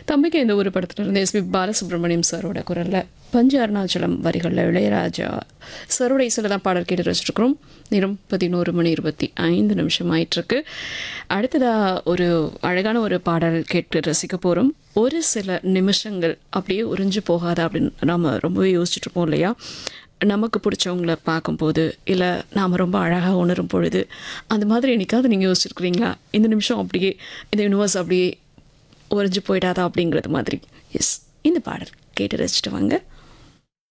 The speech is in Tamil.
தம்பிக்கு இந்த ஒரு படத்துல இருந்து எஸ்பி பாலசுப்ரமணியம் சாரோட குரல்ல பஞ்சு அருணாச்சலம் வரிகளில் இளையராஜா சரோட இசையில் தான் பாடல் கேட்டு வச்சுருக்கிறோம். நேரம் 11:25 ஆயிட்டிருக்கு. அடுத்ததாக ஒரு அழகான ஒரு பாடல் கேட்டு ரசிக்க போகிறோம். ஒரு சில நிமிஷங்கள் அப்படியே உறிஞ்சு போகாதா அப்படின்னு நாம் ரொம்பவே யோசிச்சுட்டு இருப்போம் இல்லையா? நமக்கு பிடிச்சவங்கள பார்க்கும்போது இல்லை நாம் ரொம்ப அழகாக உணரும் பொழுது அந்த மாதிரி என்னைக்காவது நீங்கள் யோசிச்சுருக்கிறீங்களா? இந்த நிமிஷம் அப்படியே இந்த யூனிவர்ஸ் அப்படியே உறைஞ்சு போயிடாதா அப்படிங்கிறது மாதிரி. எஸ், இந்த பாடல் கேட்டு ரசிச்சுட்டு வாங்க.